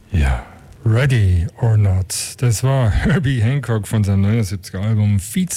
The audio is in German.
Ja, Ready or Not. Das war Herbie Hancock von seinem 79er Album Feeds